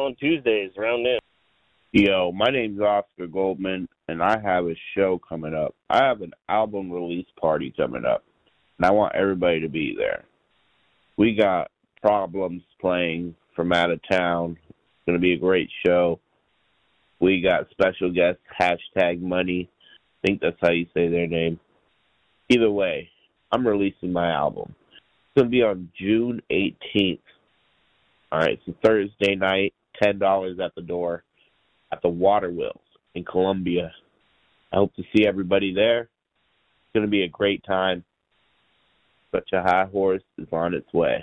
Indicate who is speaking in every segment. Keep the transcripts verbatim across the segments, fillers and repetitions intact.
Speaker 1: on Tuesdays around noon.
Speaker 2: Yo, my name's Oscar Goldman, and I have a show coming up. I have an album release party coming up, and I want everybody to be there. We got Problems playing from out of town. It's going to be a great show. We got special guests, hashtag Money. I think that's how you say their name. Either way, I'm releasing my album. It's going to be on June eighteenth. All right, so Thursday night, ten dollars at the door at the Water Wheels in Columbia. I hope to see everybody there. It's going to be a great time. Such a High Horse is on its way.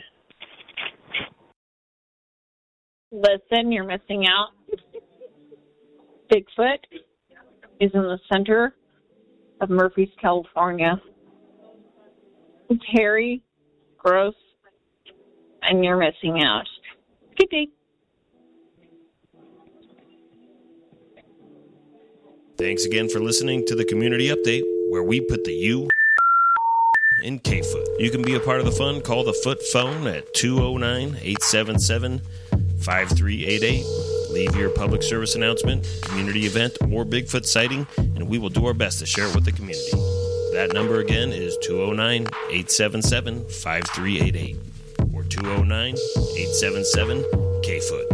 Speaker 3: Listen, you're missing out. Bigfoot is in the center of Murphy's, California. It's hairy, gross, and you're missing out. Good day.
Speaker 4: Thanks again for listening to the Community Update, where we put the U in K-Foot. You can be a part of the fun. Call the Foot phone at two oh nine, eight seven seven, five three eight eight. Leave your public service announcement, community event, or Bigfoot sighting, and we will do our best to share it with the community. That number again is two oh nine, eight seven seven, five three eight eight or two oh nine, eight seven seven, K-Foot.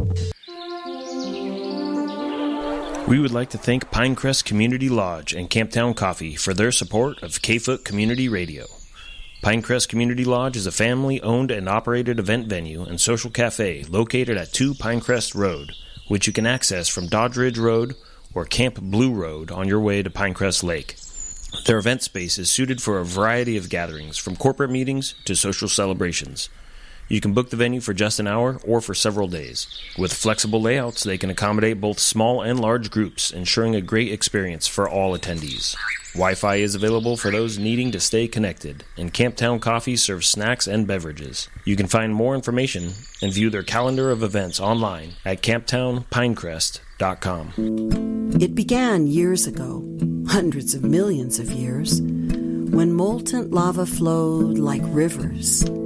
Speaker 4: We would like to thank Pinecrest Community Lodge and Camptown Coffee for their support of K-Foot Community Radio. Pinecrest Community Lodge is a family-owned and operated event venue and social cafe located at two Pinecrest Road, which you can access from Dodge Ridge Road or Camp Blue Road on your way to Pinecrest Lake. Their event space is suited for a variety of gatherings, from corporate meetings to social celebrations. You can book the venue for just an hour or for several days. With flexible layouts, they can accommodate both small and large groups, ensuring a great experience for all attendees. Wi-Fi is available for those needing to stay connected, and Camptown Coffee serves snacks and beverages. You can find more information and view their calendar of events online at camptown pinecrest dot com.
Speaker 5: It began years ago, hundreds of millions of years, when molten lava flowed like rivers